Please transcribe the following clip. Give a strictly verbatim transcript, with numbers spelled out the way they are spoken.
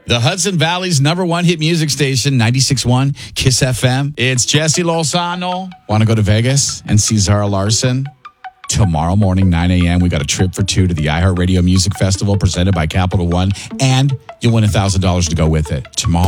The Hudson Valley's number one hit music station, ninety-six point one Kiss F M. It's Jesse Lozano. Want to go to Vegas and see Zara Larson? Tomorrow morning, nine a.m., we got a trip for two to the iHeartRadio Music Festival presented by Capital One, and you'll win one thousand dollars to go with it. Tomorrow